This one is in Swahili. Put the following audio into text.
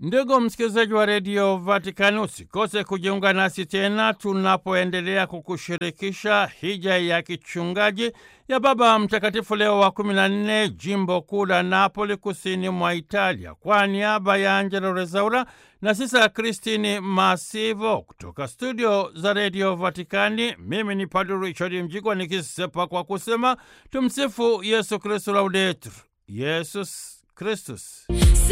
Ndugu msikilizaji wa redio Vatikani, usikose kujiunga nasi tena tunapoendelea kukushirikisha hija ya kichungaji ya Baba Mtakatifu Leo wa 14, jimbo kuu la Napoli, kusini mwa Italia. Kwa niaba ya Angelo Rezaura na Sisa Kristini Masivo kutoka studio za redio Vatikani, mimi ni Padre Richard Mjigwa nikisepa kwa kusema tumsifu Yesu Kristu, laudetur Yesus Kristus.